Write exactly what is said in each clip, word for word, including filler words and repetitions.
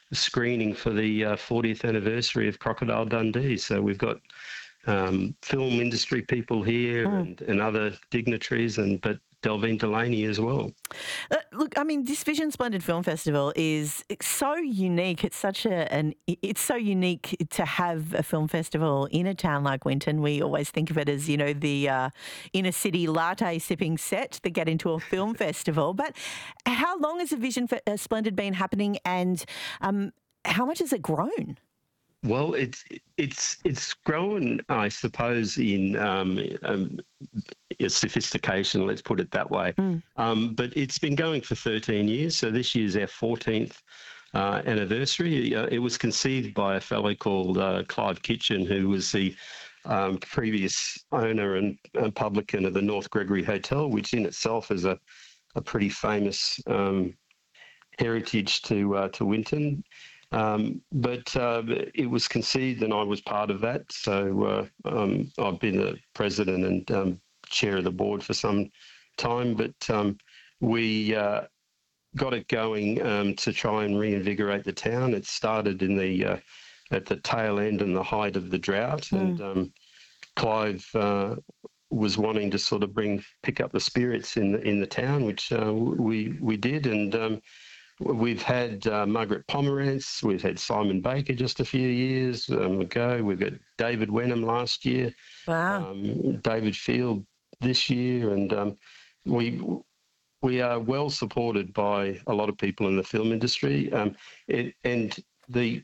screening for the uh, fortieth anniversary of Crocodile Dundee. So we've got um, film industry people here Mm. and, and other dignitaries, and but Delvine Delaney as well. Uh, look, I mean, this Vision Splendid Film Festival is so unique. It's such a an it's so unique to have a film festival in a town like Winton. We always think of it as, you know, the uh, inner city latte sipping set that get into a film festival. But how long has a Vision Fe- uh, Splendid been happening, and um, how much has it grown? Well, it's it's it's grown, I suppose, in um, um, sophistication. Let's put it that way. Mm. Um, but it's been going for thirteen years. So this year's our fourteenth uh, anniversary. Uh, it was conceived by a fellow called uh, Clive Kitchen, who was the um, previous owner and, and publican of the North Gregory Hotel, which in itself is a a pretty famous um, heritage to uh, to Winton. Um, but uh, it was conceived and I was part of that. So uh, um, I've been the president and um, chair of the board for some time, but um, we uh, got it going um, to try and reinvigorate the town. It started in the uh, at the tail end and the height of the drought, Mm. and um, Clive uh, was wanting to sort of bring pick up the spirits in the, in the town, which uh, we we did, and um, we've had uh, Margaret Pomerantz, we've had Simon Baker just a few years um, ago, we've got David Wenham last year, Wow. um, David Field this year, and um, we we are well supported by a lot of people in the film industry, um, it, and the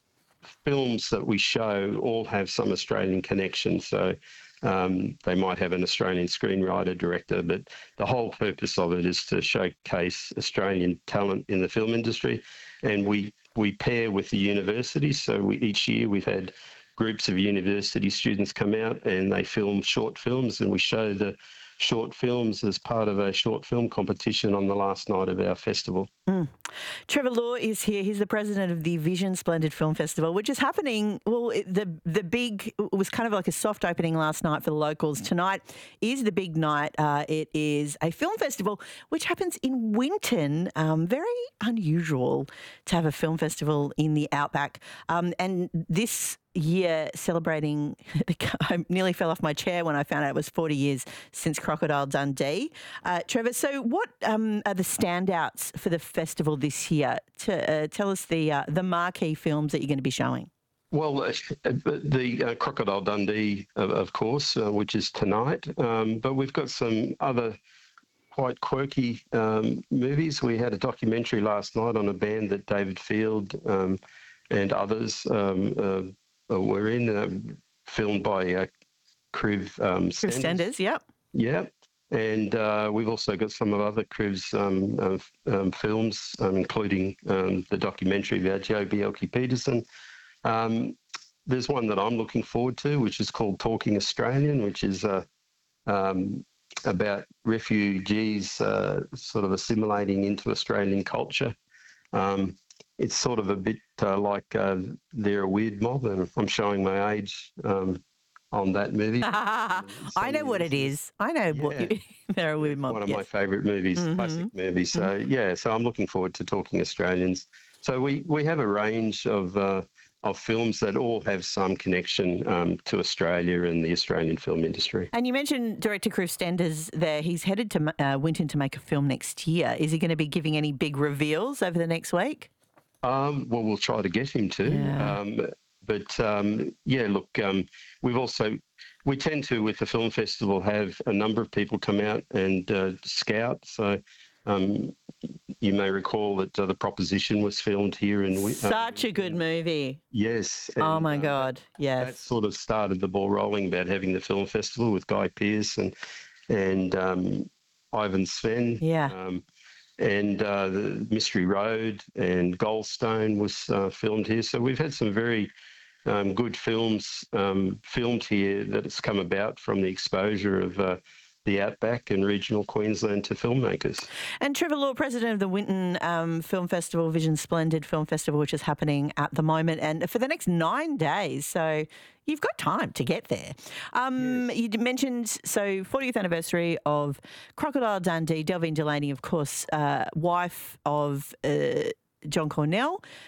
films that we show all have some Australian connection. So um, they might have an Australian screenwriter, director, but the whole purpose of it is to showcase Australian talent in the film industry. And we, we pair with the universities. So we, each year we've had groups of university students come out and they film short films, and we show the short films as part of a short film competition on the last night of our festival. Mm. Trevor Law is here. He's the president of the Vision Splendid Film Festival, which is happening, well, it, the the big, it was kind of like a soft opening last night for the locals. Tonight is the big night. Uh, it is a film festival which happens in Winton. Um, very unusual to have a film festival in the outback. Um, and this year celebrating, I nearly fell off my chair when I found out it was forty years since Crocodile Dundee. Uh, Trevor, so what um, are the standouts for the festival this year? To, uh, tell us the uh, the marquee films that you're going to be showing. Well, uh, the uh, Crocodile Dundee, of, of course, uh, which is tonight, um, but we've got some other quite quirky um, movies. We had a documentary last night on a band that David Field um, and others um, uh, were in, uh, filmed by uh, Criv um, Chris Stenders. Stenders, yep. Yeah, and uh, we've also got some of other Criv's um, uh, um, films, um, including um, the documentary about Joe Bielke-Peterson. Um, there's one that I'm looking forward to, which is called Talking Australian, which is uh, um, about refugees uh, sort of assimilating into Australian culture. Um, it's sort of a bit uh, like uh, They're a Weird Mob, and I'm showing my age um, on that movie. I know what it is. I know Yeah. what you, they're a weird mob. One of yes. my favourite movies, Mhm. classic movies. So, yeah, so I'm looking forward to Talking Australians. So we, we have a range of uh, of films that all have some connection um, to Australia and the Australian film industry. And you mentioned director Chris Stenders there. He's headed to uh, Winton to make a film next year. Is he going to be giving any big reveals over the next week? Um, well, we'll try to get him to. Yeah. Um, but, um, yeah, look, um, we've also, we tend to, with the film festival, have a number of people come out and uh, scout. So um, you may recall that uh, The Proposition was filmed here in Wi- Such uh, a good movie. Yes. Oh, and, my uh, God. That Yes. sort of started the ball rolling about having the film festival with Guy Pearce and, and um, Ivan Sven. Yeah. Um, and uh, the Mystery Road and Goldstone was uh, filmed here. So we've had some very um, good films um, filmed here that has come about from the exposure of uh, the outback and regional Queensland to filmmakers. And Trevor Law, president of the Winton um, Film Festival, Vision Splendid Film Festival, which is happening at the moment and for the next nine days. So you've got time to get there. Um, Yes. You mentioned, so fortieth anniversary of Crocodile Dundee, Delvine Delaney, of course, uh, wife of uh, John Cornell,